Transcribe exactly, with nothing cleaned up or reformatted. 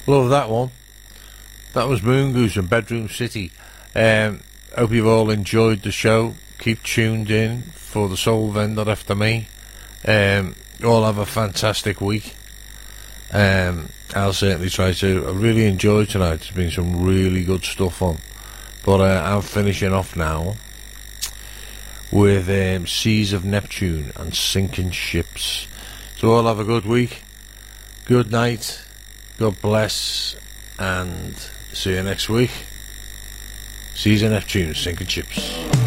Love that one. That was Moongoose and Bedroom City. Um, hope you've all enjoyed the show. Keep tuned in for the Soul Vendor after me. Um, all have a fantastic week. Um, I'll certainly try to. I really enjoyed tonight. There's been some really good stuff on. But uh, I'm finishing off now with um, Seas of Neptune and Sinking Ships. So all have a good week. Good night. God bless. And see you next week. Seas of Neptune, Sinking Ships.